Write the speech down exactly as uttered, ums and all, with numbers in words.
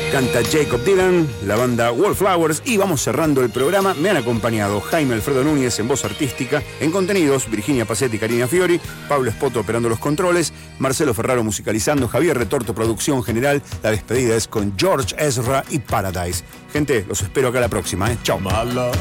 Canta Jacob Dylan, la banda Wallflowers, y vamos cerrando el programa. Me han acompañado Jaime Alfredo Núñez en voz artística, en contenidos Virginia Pacetti y Karina Fiori, Pablo Espoto operando los controles, Marcelo Ferraro musicalizando, Javier Retorto producción general. La despedida es con George Ezra y Paradise. Gente, los espero acá la próxima, ¿eh? Chao.